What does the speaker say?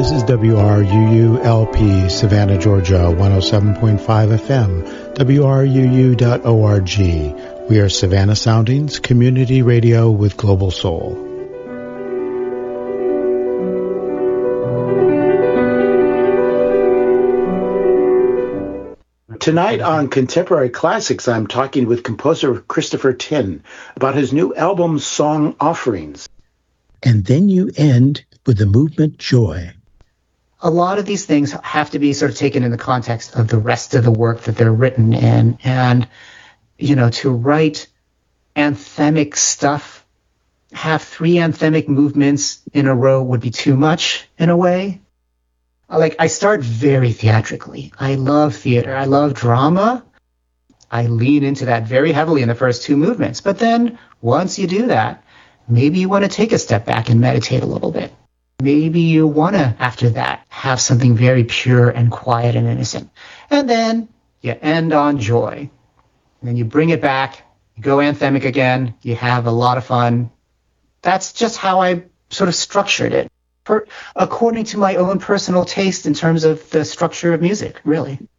This is WRUU-LP, Savannah, Georgia, 107.5 FM, WRUU.org. We are Savannah Soundings, community radio with global soul. Tonight on Contemporary Classics, I'm talking with composer Christopher Tin about his new album, Song Offerings. And then you end with the movement Joy. A lot of these things have to be sort of taken in the context of the rest of the work that they're written in. And, you know, to write anthemic stuff, have 3 anthemic movements in a row would be too much in a way. Like, I start very theatrically. I love theater. I love drama. I lean into that very heavily in the first 2 movements. But then once you do that, maybe you want to take a step back and meditate a little bit. Maybe you want to, after that, have something very pure and quiet and innocent. And then you end on joy. And then you bring it back, you go anthemic again, you have a lot of fun. That's just how I sort of structured it, according to my own personal taste in terms of the structure of music, really.